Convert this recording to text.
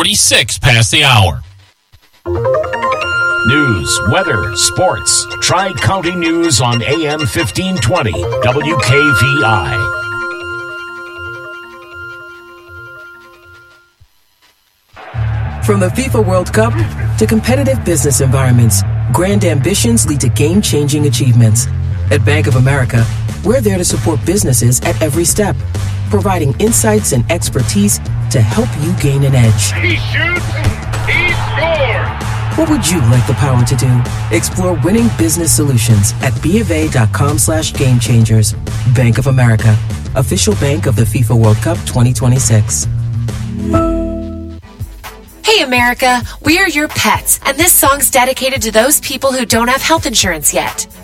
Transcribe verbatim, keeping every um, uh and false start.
forty-six past the hour. News, weather, sports. Tri-County News on A M fifteen twenty, W K V I. From the FIFA World Cup to competitive business environments, grand ambitions lead to game-changing achievements. At Bank of America, we're there to support businesses at every step, providing insights and expertise to help you gain an edge. He shoots, he scores! What would you like the power to do? Explore winning business solutions at bofa.com slash game changers. Bank of America, official bank of the FIFA World Cup twenty twenty-six. Hey America, we're your pets, and this song's dedicated to those people who don't have health insurance yet.